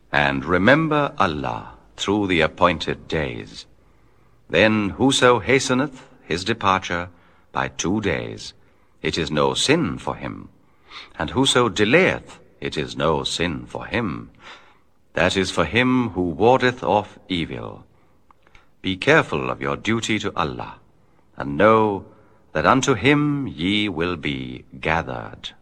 And remember Allah through the appointed days. Then whoso hasteneth his departure by 2 days, it is no sin for him. And whoso delayeth, it is no sin for him. That is for him who wardeth off evil. Be careful of your duty to Allah, and know that unto him ye will be gathered.